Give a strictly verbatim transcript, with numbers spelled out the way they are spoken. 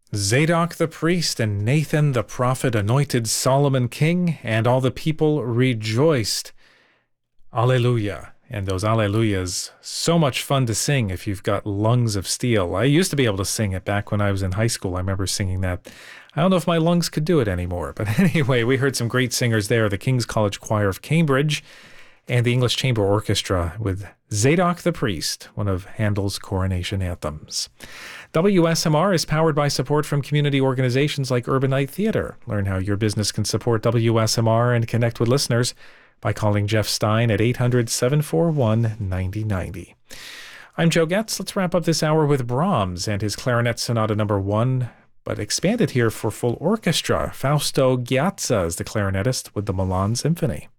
Zadok the priest and Nathan the prophet anointed Solomon king, and all the people rejoiced. Alleluia. And those alleluias, so much fun to sing if you've got lungs of steel. I used to be able to sing it back when I was in high school. I remember singing that. I don't know if my lungs could do it anymore. But anyway, we heard some great singers there. The King's College Choir of Cambridge and the English Chamber Orchestra with Zadok the Priest, one of Handel's coronation anthems. W S M R is powered by support from community organizations like Urban Night Theater. Learn how your business can support W S M R and connect with listeners by calling Jeff Stein at eight hundred, seven four one, nine oh nine oh. I'm Joe Getz. Let's wrap up this hour with Brahms and his Clarinet Sonata number one, but expanded here for full orchestra. Fausto Ghiazza is the clarinetist with the Milan Symphony.